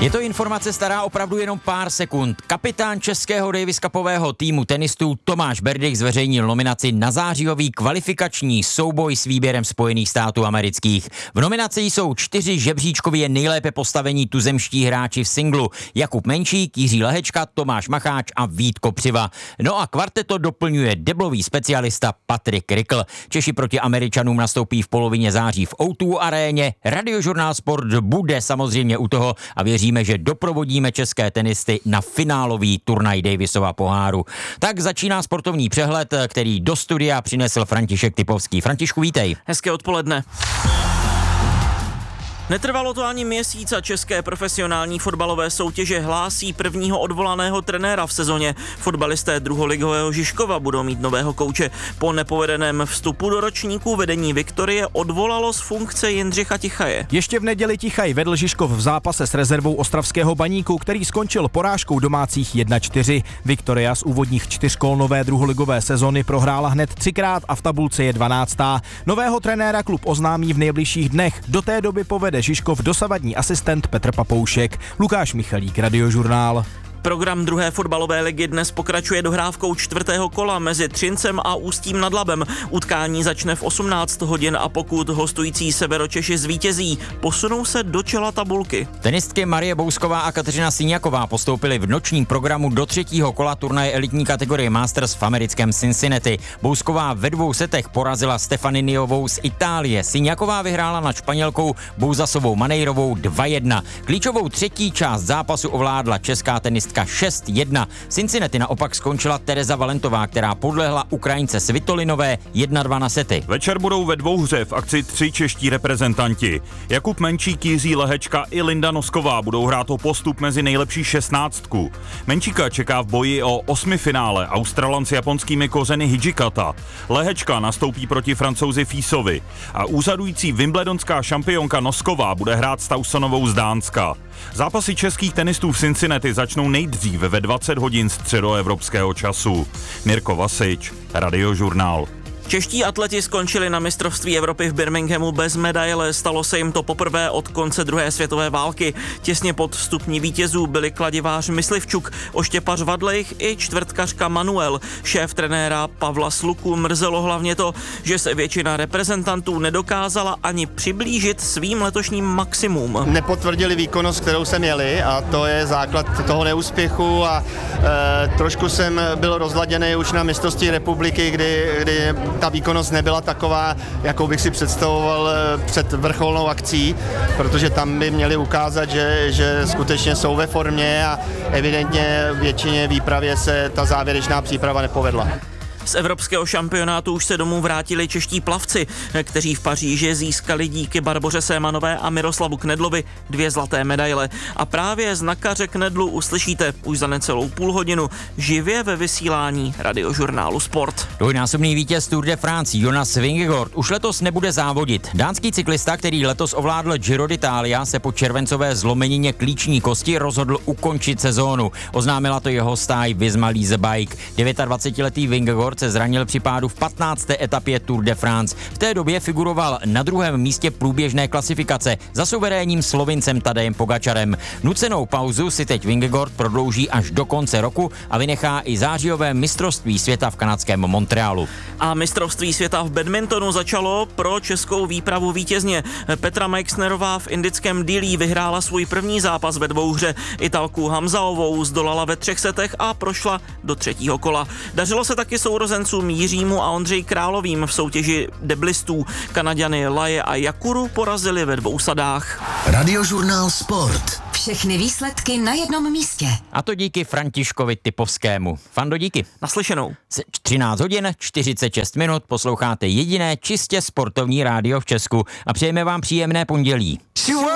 Je to informace stará opravdu jenom pár sekund. Kapitán českého Davis Cupového týmu tenistů Tomáš Berdych zveřejnil nominaci na zářijový kvalifikační souboj s výběrem Spojených států amerických. V nominaci jsou 4 žebříčkově nejlépe postavení tuzemští hráči v singlu: Jakub Menšík, Jiří Lehečka, Tomáš Macháč a Vít Kopřiva. No a kvarteto doplňuje deblový specialista Patrik Rikl. Češi proti Američanům nastoupí v polovině září v O2 aréně. Radiožurnál Sport bude samozřejmě u toho a věříme, že doprovodíme české tenisty na finálový turnaj Davisova poháru. Tak začíná sportovní přehled, který do studia přinesl František Typovský. Františku, vítej. Hezké odpoledne. Netrvalo to ani měsíc a české profesionální fotbalové soutěže hlásí prvního odvolaného trenéra v sezóně. Fotbalisté druholigového Žižkova budou mít nového kouče. Po nepovedeném vstupu do ročníku vedení Viktorie odvolalo z funkce Jindřicha Tichaje. Ještě v neděli Tichaj vedl Žižkov v zápase s rezervou ostravského Baníku, který skončil porážkou domácích 1-4. Viktoria z úvodních 4 kol nové druholigové sezony prohrála hned 3krát a v tabulce je 12. Nového trenéra klub oznámí v nejbližších dnech. Do té doby povede Žižkov dosavadní asistent Petr Papoušek. Lukáš Michalík, Radiožurnál. Program druhé fotbalové ligy dnes pokračuje dohrávkou 4. kola mezi Třincem a Ústím nad Labem. Utkání začne v 18 hodin a pokud hostující Severočeši zvítězí, posunou se do čela tabulky. Tenistky Marie Bousková a Kateřina Syňaková postoupily v nočním programu do 3. kola turnaje elitní kategorie Masters v americkém Cincinnati. Bousková ve 2 setech porazila Stefaniniovou z Itálie. Syňaková vyhrála nad Španělkou Bouzasovou Manejrovou 2-1. Klíčovou třetí část zápasu ovládla česká tenistka 6-1. Cincinnati naopak skončila Tereza Valentová, která podlehla Ukrajince Svitolinové 1-2 na sety. Večer budou ve dvouhře v akci 3 čeští reprezentanti. Jakub Menšík, Jiří Lehečka i Linda Nosková budou hrát o postup mezi nejlepší 16. Menšíka čeká v boji o 8. finále Australan s japonskými kořeny Hijikata. Lehečka nastoupí proti Francouzi Físovi a úřadující wimbledonská šampionka Nosková bude hrát s Tausonovou z Dánska. Zápasy českých tenistů v Cincinnati začnou nejdříve ve 20 hodin středoevropského času. Mirko Vasič, Radiožurnál. Čeští atleti skončili na mistrovství Evropy v Birminghamu bez medaile. Stalo se jim to poprvé od konce druhé světové války. Těsně pod stupní vítězů byli kladivář Myslivčuk, oštěpař Vadlejch i čtvrtkařka Manuel. Šéf trenéra Pavla Sluku mrzelo hlavně to, že se většina reprezentantů nedokázala ani přiblížit svým letošním maximum. Nepotvrdili výkonnost, kterou jsem měli, a to je základ toho neúspěchu a trošku jsem byl rozladěný už na mistrovství republiky, kdy ta výkonnost nebyla taková, jakou bych si představoval před vrcholnou akcí, protože tam by měli ukázat, že skutečně jsou ve formě a evidentně většině výpravě se ta závěrečná příprava nepovedla. Z evropského šampionátu už se domů vrátili čeští plavci, kteří v Paříži získali díky Barboře Sémanové a Miroslavu Knedlovi 2 zlaté medaile. A právě znakaře Knedlu uslyšíte už za necelou půl hodinu živě ve vysílání Radiožurnálu Sport. Dvojnásobný vítěz Tour de France Jonas Vingegaard už letos nebude závodit. Dánský cyklista, který letos ovládl Giro d'Italia, se po červencové zlomenině klíční kosti rozhodl ukončit sezónu. Oznámila to jeho stáj Visma Lease Bike. 29letý Vingegaard se zranil při pádu v 15. etapě Tour de France. V té době figuroval na 2. místě průběžné klasifikace za suverénním Slovincem Tadejem Pogačarem. Nucenou pauzu si teď Vingegaard prodlouží až do konce roku a vynechá i zářijové mistrovství světa v kanadském Montrealu. A mistrovství světa v badmintonu začalo pro českou výpravu vítězně. Petra Meixnerová v indickém Dillí vyhrála svůj první zápas ve dvouhře. Italku Hamzaovou zdolala ve 3 setech a prošla do 3. kola. Dařilo se taky sourozencům Jiřímu a Ondřeji Královým v soutěži deblistů. Kanaďany Laje a Jakuru porazili ve 2 sadách. Radiožurnál Sport. Všechny výsledky na jednom místě. A to díky Františkovi Typovskému. Fando, díky. Naslyšenou. 13 hodin 46 minut posloucháte jediné čistě sportovní rádio v Česku a přejeme vám příjemné pondělí.